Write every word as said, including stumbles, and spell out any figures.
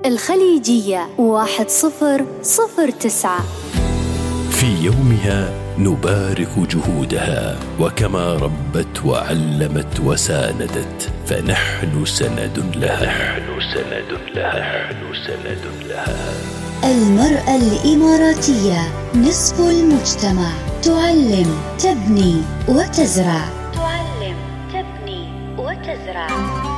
الخليجية واحد صفر صفر تسعة. في يومها نبارك جهودها، وكما ربت وعلمت وساندت فنحن سند لها. نحن سند لها. نحن سند لها. المرأة الإماراتية نصف المجتمع، تعلم، تبني وتزرع.